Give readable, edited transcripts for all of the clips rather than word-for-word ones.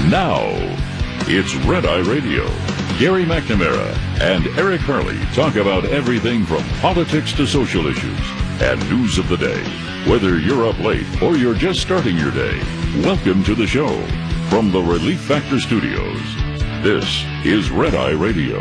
Now, it's Red Eye Radio. Gary McNamara and Eric Harley talk about everything from politics to social issues and news of the day. Whether you're up late or you're just starting your day, welcome to the show. From the Relief Factor Studios, this is Red Eye Radio.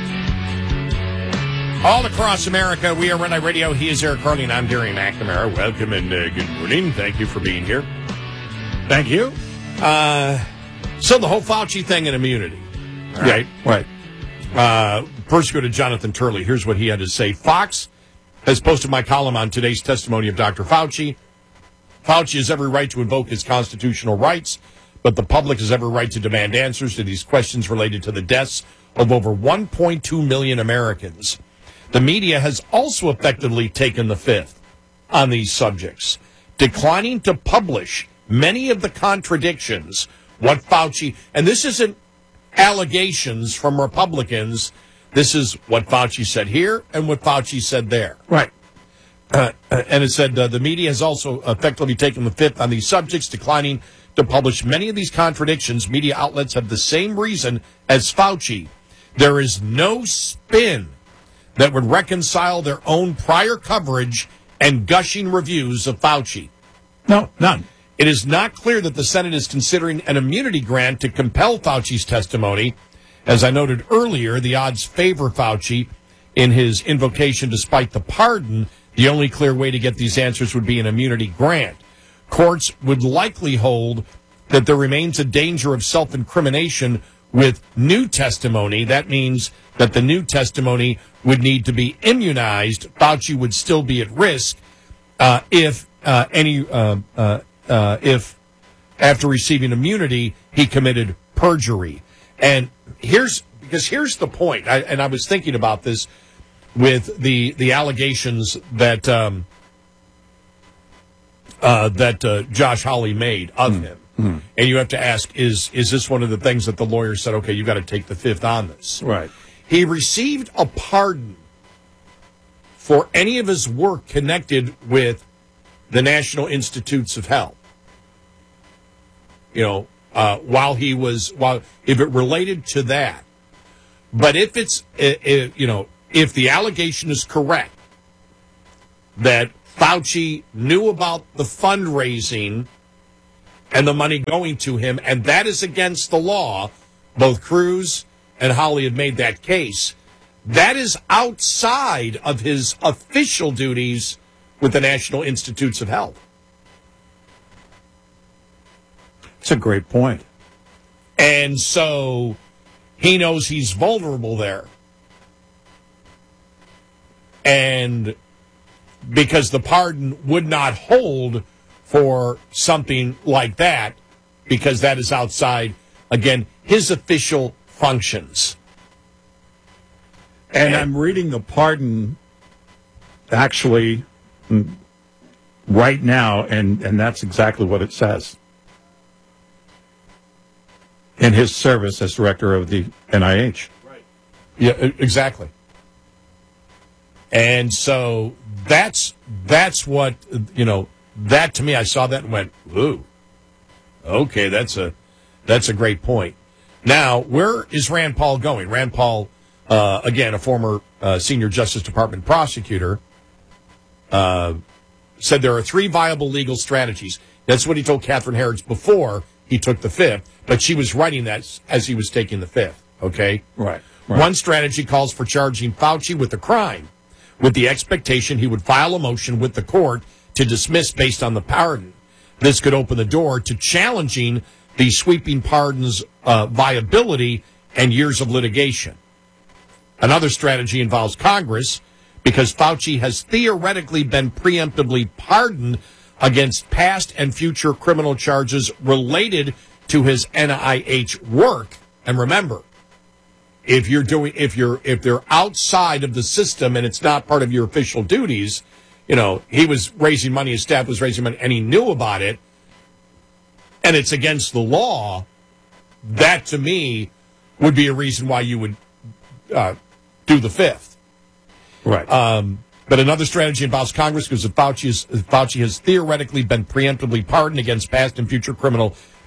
All across America, we are Red Eye Radio. He is Eric Harley, and I'm Gary McNamara. Welcome and good morning. Thank you for being here. Thank you. So the whole Fauci thing and immunity. Right. First, go to Jonathan Turley. Here's what he had to say. Fox has posted my column on today's testimony of Dr. Fauci. Fauci has every right to invoke his constitutional rights, but the public has every right to demand answers to these questions related to the deaths of over 1.2 million Americans. The media has also effectively taken the fifth on these subjects, declining to publish many of the contradictions. What Fauci, and this isn't allegations from Republicans, this is what Fauci said here and what Fauci said there. Right. And it said the media has also effectively taken the fifth on these subjects, declining to publish many of these contradictions. Media outlets have the same reason as Fauci. There is no spin that would reconcile their own prior coverage and gushing reviews of Fauci. No, none. It is not clear that the Senate is considering an immunity grant to compel Fauci's testimony. As I noted earlier, the odds favor Fauci in his invocation despite the pardon. The only clear way to get these answers would be an immunity grant. Courts would likely hold that there remains a danger of self-incrimination with new testimony. That means that the new testimony would need to be immunized. Fauci would still be at risk if after receiving immunity, he committed perjury. And here's the point. I was thinking about this with the allegations that Josh Hawley made of him. Mm-hmm. And you have to ask, is this one of the things that the lawyer said, okay, you got to take the fifth on this? Right. He received a pardon for any of his work connected with the National Institutes of Health. You know, if it related to that. But if if the allegation is correct that Fauci knew about the fundraising and the money going to him, and that is against the law, both Cruz and Hawley had made that case, that is outside of his official duties with the National Institutes of Health. That's a great point. And so he knows he's vulnerable there. And because the pardon would not hold for something like that, because that is outside, again, his official functions. And I'm reading the pardon actually right now, and that's exactly what it says. In his service as director of the NIH. Right. Yeah, exactly. And so that's what, that to me, I saw that and went, ooh, okay, that's a great point. Now, where is Rand Paul going? Rand Paul, again, a former senior Justice Department prosecutor, said there are three viable legal strategies. That's what he told Catherine Herridge before he took the fifth, but she was writing that as he was taking the fifth, okay? Right. One strategy calls for charging Fauci with a crime, with the expectation he would file a motion with the court to dismiss based on the pardon. This could open the door to challenging the sweeping pardon's viability and years of litigation. Another strategy involves Congress, because Fauci has theoretically been preemptively pardoned against past and future criminal charges related to his NIH work. And remember, if they're outside of the system and it's not part of your official duties, he was raising money, his staff was raising money, and he knew about it, and it's against the law, that to me would be a reason why you would do the fifth. Right. But another strategy involves Congress, because Fauci has theoretically been preemptively pardoned against past and future criminal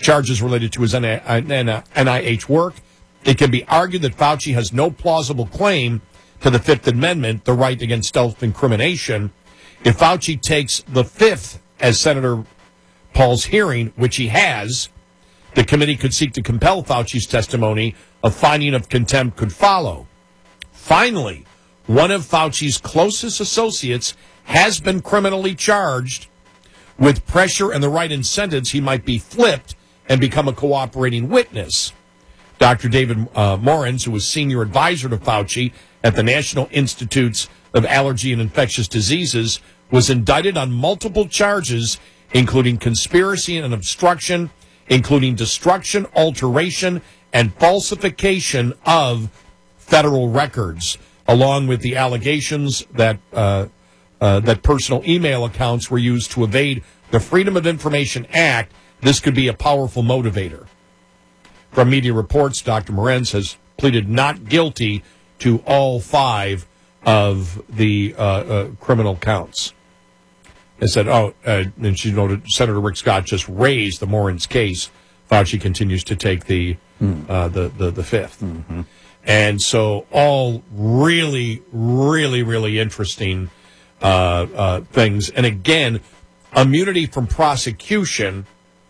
charges related to his NIH work. It can be argued that Fauci has no plausible claim to the Fifth Amendment, the right against self-incrimination. If Fauci takes the Fifth as Senator Paul's hearing, which he has, the committee could seek to compel Fauci's testimony. A finding of contempt could follow. Finally, one of Fauci's closest associates has been criminally charged. With pressure and the right incentives, he might be flipped and become a cooperating witness. Dr. David Morens, who was senior advisor to Fauci at the National Institutes of Allergy and Infectious Diseases, was indicted on multiple charges, including conspiracy and obstruction, including destruction, alteration, and falsification of federal records, along with the allegations that that personal email accounts were used to evade the Freedom of Information Act. This could be a powerful motivator. From media reports, Dr. Morens has pleaded not guilty to all 5 of the criminal counts. And said, and she noted Senator Rick Scott just raised the Morens case. Fauci continues to take the Fifth. Mm-hmm. And so all really, really, really interesting things. And again, immunity from prosecution,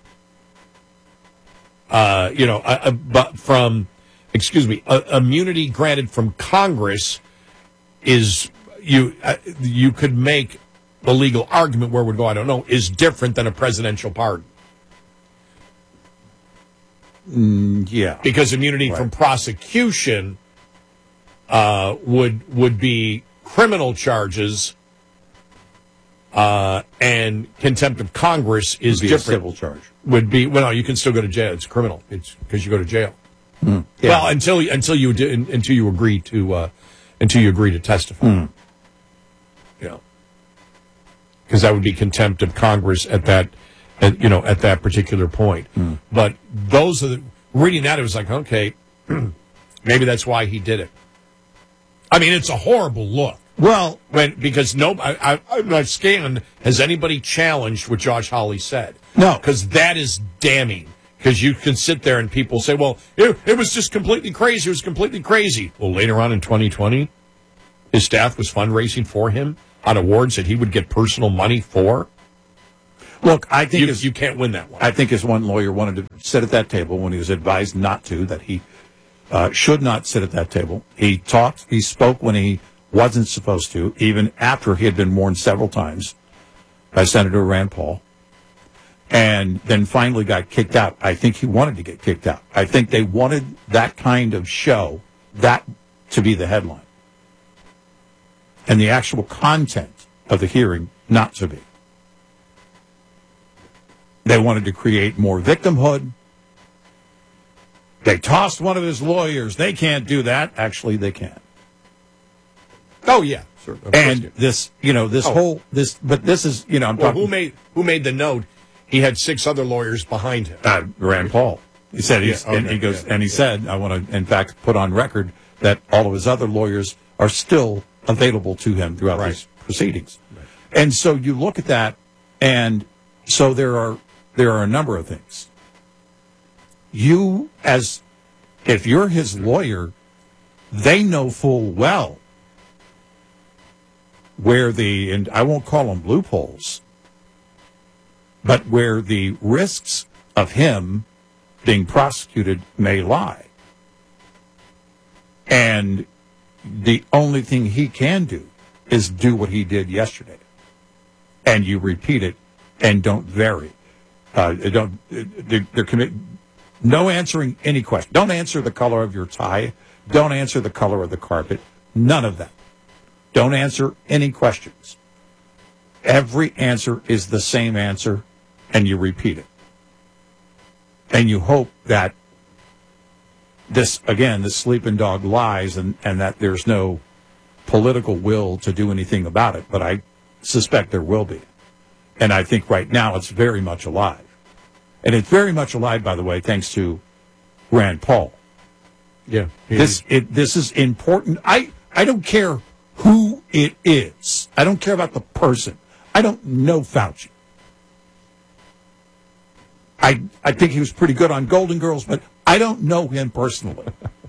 immunity granted from Congress is, you could make the legal argument where it would go, I don't know, is different than a presidential pardon. Yeah. Because immunity from prosecution would be criminal charges, and contempt of Congress is different. A civil charge. Would be, well, no, you can still go to jail. It's criminal. It's because you go to jail. Yeah. Well, until you agree to testify. You know, because that would be contempt of Congress at that particular point. But those are the, reading that, it was like, okay, maybe that's why he did it. I mean, it's a horrible look. Well, because I've not scanned. Has anybody challenged what Josh Hawley said? No, because that is damning. Because you can sit there and people say, "Well, it was just completely crazy. It was completely crazy." Well, later on in 2020, his staff was fundraising for him on awards that he would get personal money for. Look, I think you can't win that one. I think as one lawyer wanted to sit at that table when he was advised not to, that he should not sit at that table. He spoke when he wasn't supposed to, even after he had been warned several times by Senator Rand Paul, and then finally got kicked out. I think he wanted to get kicked out. I think they wanted that kind of show, that to be the headline, and the actual content of the hearing not to be. They wanted to create more victimhood. They tossed one of his lawyers. They can't do that. Actually, they can. Oh yeah, sure. And this, but this is, I'm talking. Who made the note? He had 6 other lawyers behind him. Rand Paul. He said he said, I want to, in fact, put on record that all of his other lawyers are still available to him throughout these proceedings. Right. And so you look at that, and so there are a number of things. If you're his lawyer, they know full well where and I won't call them loopholes, but where the risks of him being prosecuted may lie. And the only thing he can do is do what he did yesterday. And you repeat it and don't vary. No answering any question. Don't answer the color of your tie. Don't answer the color of the carpet. None of that. Don't answer any questions. Every answer is the same answer, and you repeat it. And you hope that this sleeping dog lies and that there's no political will to do anything about it. But I suspect there will be. And I think right now it's very much alive. And it's very much alive, by the way, thanks to Rand Paul. Yeah. This is important. I don't care who it is. I don't care about the person. I don't know Fauci. I think he was pretty good on Golden Girls, but I don't know him personally.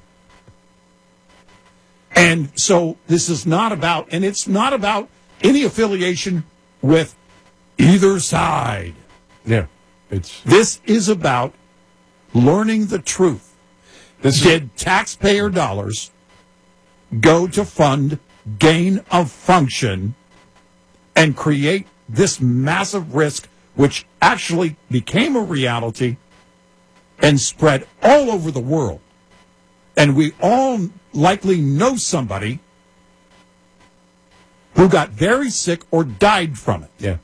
And so this is not about, and it's not about any affiliation with either side. Yeah. This is about learning the truth. Did taxpayer dollars go to fund gain of function and create this massive risk, which actually became a reality and spread all over the world? And we all likely know somebody who got very sick or died from it. Yeah.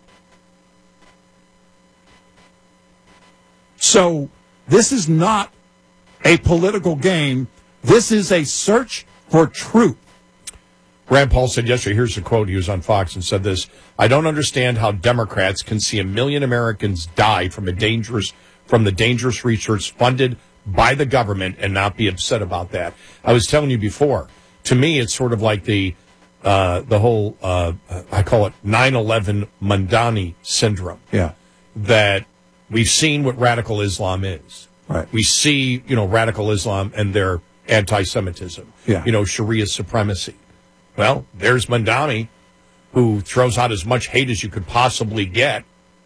So this is not a political game. This is a search for truth. Rand Paul said yesterday, here's the quote, he was on Fox and said this: "I don't understand how Democrats can see 1 million Americans die from the dangerous research funded by the government and not be upset about that." I was telling you before, to me, it's sort of like the whole, I call it 9/11 Mamdani syndrome. Yeah. That we've seen what radical Islam is. Right. We see, radical Islam and their anti-Semitism. Yeah. Sharia supremacy. Well, there's Mamdani, who throws out as much hate as you could possibly get,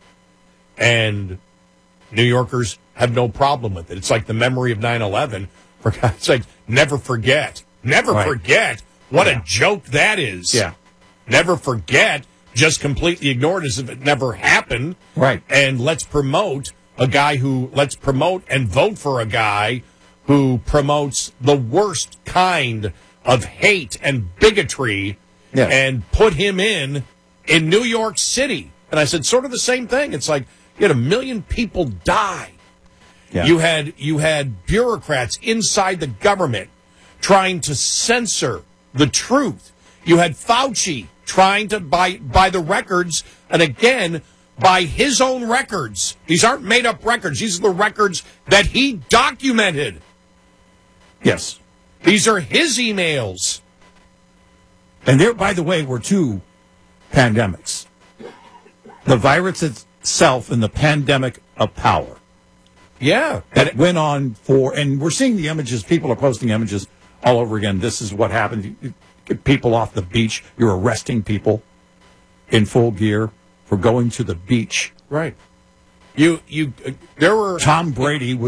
and New Yorkers have no problem with it. It's like the memory of 9/11. For God's sake, never forget. Never forget what a joke that is. Yeah. Never forget. Just completely ignored as if it never happened. Right. And let's promote and vote for a guy who promotes the worst kind of hate and bigotry, and put him in New York City. And I said, sort of the same thing. It's like you had 1 million people die. Yeah. You had bureaucrats inside the government trying to censor the truth. You had Fauci trying to buy the records, and again, by his own records. These aren't made-up records. These are the records that he documented. Yes. These are his emails. And there, by the way, were 2 pandemics. The virus itself and the pandemic of power. Yeah. That went on and we're seeing the images. People are posting images all over again. This is what happened. You get people off the beach. You're arresting people in full gear for going to the beach. Right. There were Tom Brady was